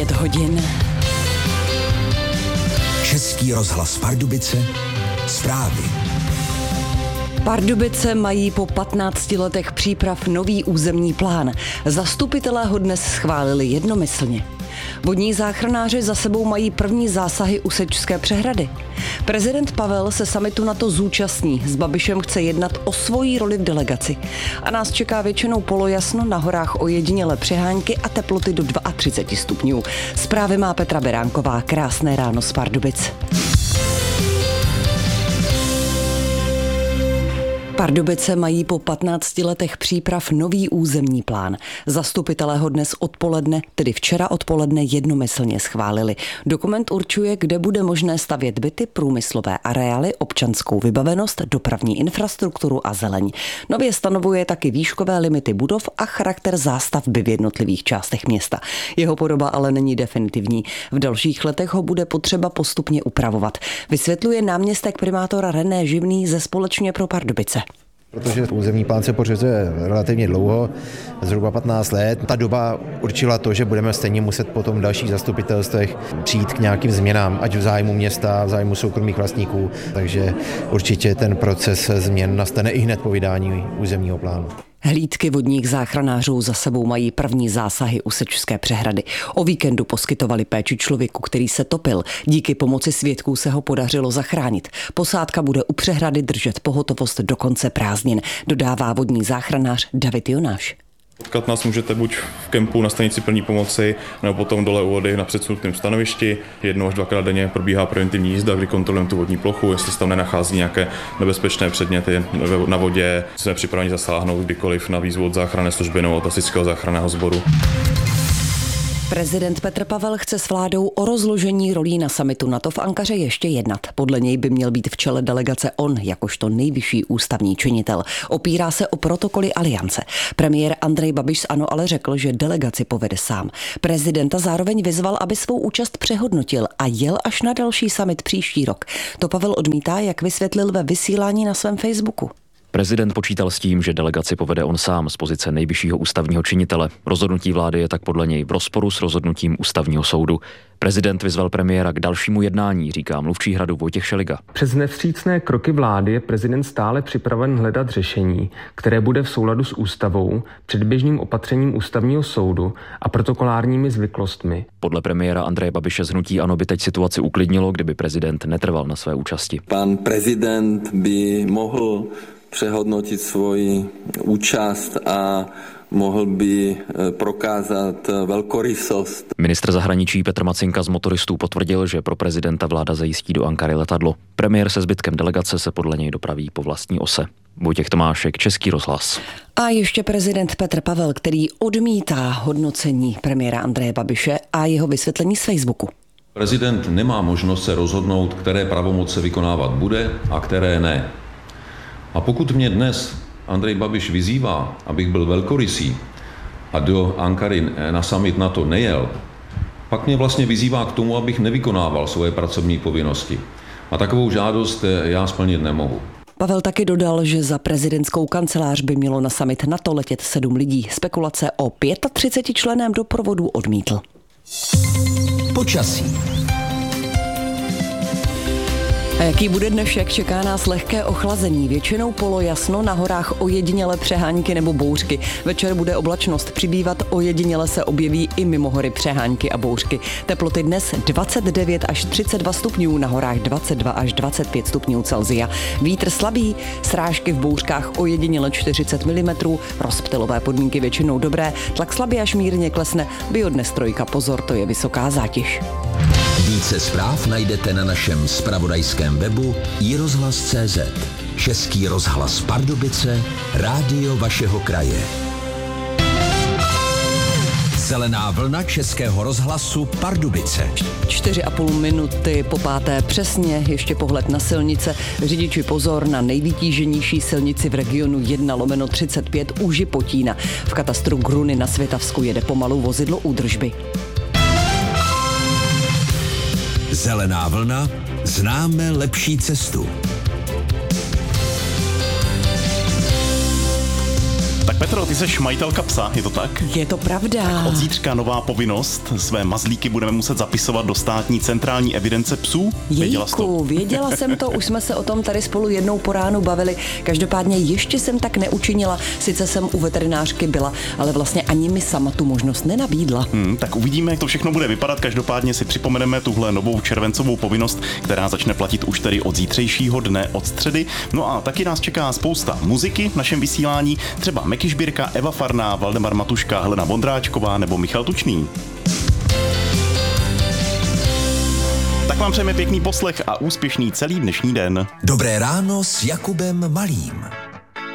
9 hodin. Český rozhlas Pardubice, zprávy. Pardubice mají po 15 letech příprav nový územní plán. Zastupitelé ho dnes schválili jednomyslně. Vodní záchranáři za sebou mají první zásahy u Sečské přehrady. Prezident Pavel se summitu NATO zúčastní. S Babišem chce jednat o svojí roli v delegaci. A nás čeká většinou polojasno, na horách ojedinělé přehánky a teploty do 32 stupňů. Zprávy má Petra Beránková. Krásné ráno z Pardubic. Pardubice mají po 15 letech příprav nový územní plán. Zastupitelé ho dnes odpoledne, tedy včera odpoledne, jednomyslně schválili. Dokument určuje, kde bude možné stavět byty, průmyslové areály, občanskou vybavenost, dopravní infrastrukturu a zeleň. Nově stanovuje taky výškové limity budov a charakter zástavby v jednotlivých částech města. Jeho podoba ale není definitivní. V dalších letech ho bude potřeba postupně upravovat. Vysvětluje náměstek primátora René Živný ze Společně pro Pardubice. Protože územní plán se pořizuje relativně dlouho, zhruba 15 let. Ta doba určila to, že budeme stejně muset potom v dalších zastupitelstvech přijít k nějakým změnám, ať v zájmu města, v zájmu soukromých vlastníků. Takže určitě ten proces změn nastane i hned po vydání územního plánu. Hlídky vodních záchranářů za sebou mají první zásahy u Sečské přehrady. O víkendu poskytovali péči člověku, který se topil. Díky pomoci svědků se ho podařilo zachránit. Posádka bude u přehrady držet pohotovost do konce prázdnin, dodává vodní záchranář David Jonáš. Potkat nás můžete buď v kempu na stanici první pomoci, nebo potom dole u vody na předsunutém stanovišti. 1 až 2krát denně probíhá preventivní jízda, kdy kontrolujeme tu vodní plochu, jestli se tam nenachází nějaké nebezpečné předměty na vodě. Jsme připraveni zasáhnout kdykoliv na výzvu od záchranné služby nebo od hasičského záchranného sboru. Prezident Petr Pavel chce s vládou o rozložení rolí na summitu NATO v Ankaře ještě jednat. Podle něj by měl být v čele delegace on, jakožto nejvyšší ústavní činitel. Opírá se o protokoly aliance. Premiér Andrej Babiš z ANO ale řekl, že delegaci povede sám. Prezidenta zároveň vyzval, aby svou účast přehodnotil a jel až na další summit příští rok. To Pavel odmítá, jak vysvětlil ve vysílání na svém Facebooku. Prezident počítal s tím, že delegaci povede on sám z pozice nejvyššího ústavního činitele. Rozhodnutí vlády je tak podle něj v rozporu s rozhodnutím ústavního soudu. Prezident vyzval premiéra k dalšímu jednání, říká mluvčí Hradu Vojtěch Šeliga. Přes nevstřícné kroky vlády je prezident stále připraven hledat řešení, které bude v souladu s ústavou, předběžným opatřením ústavního soudu a protokolárními zvyklostmi. Podle premiéra Andreje Babiše z hnutí ANO by teď situaci uklidnilo, kdyby prezident netrval na své účasti. Pan prezident by mohl přehodnotit svoji účast a mohl by prokázat velkorysost. Ministr zahraničí Petr Macinka z motoristů potvrdil, že pro prezidenta vláda zajistí do Ankary letadlo. Premiér se zbytkem delegace se podle něj dopraví po vlastní ose. Vojtěch Tomášek, Český rozhlas. A ještě prezident Petr Pavel, který odmítá hodnocení premiéra Andreje Babiše a jeho vysvětlení z Facebooku. Prezident nemá možnost se rozhodnout, které pravomoce vykonávat bude a které ne. A pokud mě dnes Andrej Babiš vyzývá, abych byl velkorysý a do Ankary na summit NATO nejel, pak mě vlastně vyzývá k tomu, abych nevykonával svoje pracovní povinnosti. A takovou žádost já splnit nemohu. Pavel taky dodal, že za prezidentskou kancelář by mělo na summit NATO letět 7 lidí. Spekulace o 35členném doprovodu odmítl. Počasí. A jaký bude dnešek? Čeká nás lehké ochlazení, většinou polojasno, na horách ojedinělé přehánky nebo bouřky. Večer bude oblačnost přibývat, ojediněle se objeví i mimo hory přehánky a bouřky. Teploty dnes 29 až 32 stupňů, na horách 22 až 25 stupňů Celsia. Vítr slabý, srážky v bouřkách ojediněle 40 mm, rozptylové podmínky většinou dobré, tlak slabý až mírně klesne, Biodnes 3, pozor, to je vysoká zátěž. Více zpráv najdete na našem zpravodajském webu iRozhlas.cz. Český rozhlas Pardubice, rádio vašeho kraje. Zelená vlna Českého rozhlasu Pardubice. 4,5 minuty po 5. přesně, ještě pohled na silnice. Řidiči pozor na nejvytíženější silnici v regionu 1/35 u Žipotína. V katastru Gruny na Světavsku jede pomalu vozidlo údržby. Zelená vlna, známe lepší cestu. Tak Petro, ty jsi majitelka psa, je to tak? Je to pravda. Od zítřka nová povinnost. Své mazlíky budeme muset zapisovat do státní centrální evidence psů. Věděla jsem to, už jsme se o tom tady spolu jednou po ránu bavili. Každopádně ještě jsem tak neučinila. Sice jsem u veterinářky byla, ale vlastně ani mi sama tu možnost nenabídla. Tak uvidíme, jak to všechno bude vypadat. Každopádně si připomeneme tuhle novou červencovou povinnost, která začne platit už tedy od zítřejšího dne, od středy. No a taky nás čeká spousta muziky v našem vysílání, třeba Meky Šbírka, Eva Farná, Valdemar Matuška, Helena Vondráčková nebo Michal Tučný. Tak vám přejeme pěkný poslech a úspěšný celý dnešní den. Dobré ráno s Jakubem Malým.